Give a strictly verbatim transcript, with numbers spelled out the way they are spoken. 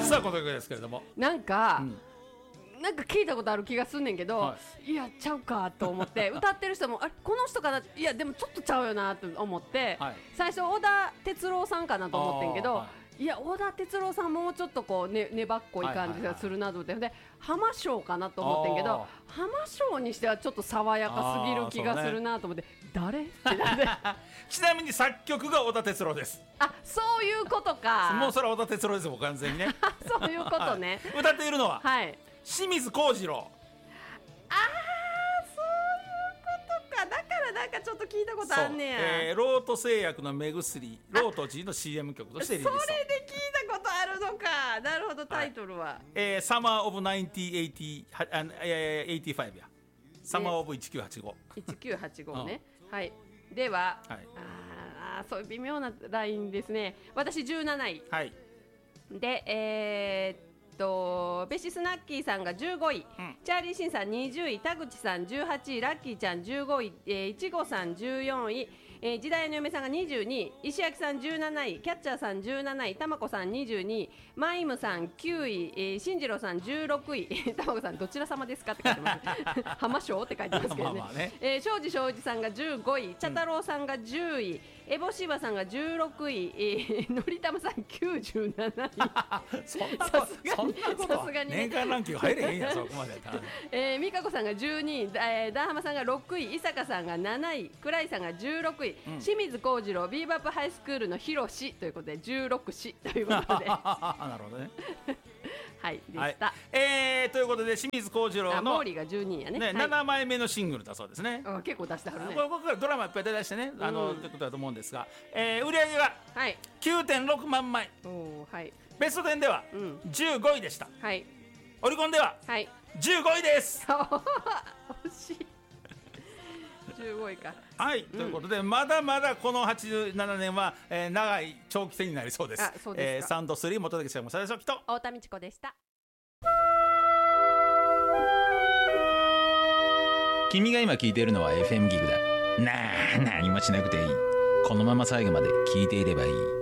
実はこの曲ですけれども、 なんか、 うんなんか聞いたことある気がすんねんけど、はい、いやちゃうかと思って歌ってる人もあれこの人かな、いやでもちょっとちゃうよなと思って、はい、最初小田哲郎さんかなと思ってんけど、はい、いや小田哲郎さんもうちょっとこう、ね、粘っこい感じがするなとで、はいはいはい、で浜翔かなと思ってんけど浜翔にしてはちょっと爽やかすぎる気がするなと思って、ね、誰ってなんでちなみに作曲が小田哲郎です。 あ、そういうことか。 もうそれは小田哲郎ですもん完全にねそういうことね、 はい、歌っているのは、 はい、 清水幸次郎。 あー、そういうことか。だからなんかちょっと聞いたことあんねや、 えー、ロート製薬の目薬ロート G の シーエム 曲としてリリース。 それで聞いたことあるのか。なるほど。タイトルは、はい、 えー、サマーオブナインティーエイティー、あ、えー、エイティーファイブやサマーオブせんきゅうひゃくはちじゅうご、 せんきゅうひゃくはちじゅうごね、うん、はい。では、はい、あそういう微妙なラインですね。私じゅうなない、はい、でえーベシスナッキーさんがじゅうごい、うん、チャーリーシンさんにじゅうい、田口さんじゅうはちい、ラッキーちゃんじゅうごい、えー、いちごさんじゅうよんい、えー、時代の嫁さんがにじゅうにい、石焼さんじゅうなない、キャッチャーさんじゅうなない、たまこさんにじゅうにい、マイムさんきゅうい、えー、進次郎さんじゅうろくい、たまこさんどちら様ですかって書いてます浜翔って書いてますけどね。まあまあね、えー、庄司庄司さんがじゅうごい、茶太郎さんがじゅうい、エボシバさんがじゅうろくい、えー、のりたまさんきゅうじゅうなないそんなことそんなことは年間ランキング入れへんやんそこまでやったら、 えー、美香子さんがじゅうにい、えー、ダーハマさんがろくい、伊坂さんがなない、倉井さんがじゅうろくい、うん、清水幸次郎ビーバップハイスクールのヒロシということでじゅうろくしということでなるほどねはいでした、はい、 えー、ということで清水幸次郎の毛利がじゅうにいやね、ね、はい、 ななまいめのシングルだそうですね。 結構出してはるね。 これこれドラマいっぱい出してね、あの、うん、ということだと思うんですが、えー、売り上げが きゅうてんろくまんまい、はい、ベストテンではじゅうごいでした、うん、はい、オリコンではじゅうごいです、はい、 惜しいじゅうごいか。 はい、うん、ということでまだまだこのはちじゅうななねんは、えー、長い長期戦になりそうです。あ、そうですか。えー、サンドスリー元木さんも佐々木と太田美智子でした。 君が今聞いているのは エフエム ギグだ。なあ、何もしなくていい。このまま最後まで聞いていればいい。